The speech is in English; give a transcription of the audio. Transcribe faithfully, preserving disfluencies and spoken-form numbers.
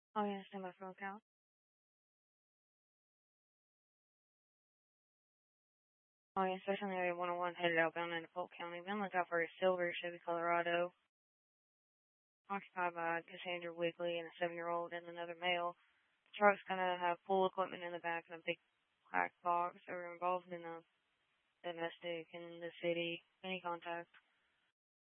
Oh, yeah, stand by phone count. Oh, yeah, Special Area one oh one headed outbound into Polk County. Then look out for a silver Chevy Colorado occupied by Cassandra Wigley and a seven-year-old and another male. The truck's going to have full equipment in the back and a big black box. They were involved in a domestic in the city. Any contact?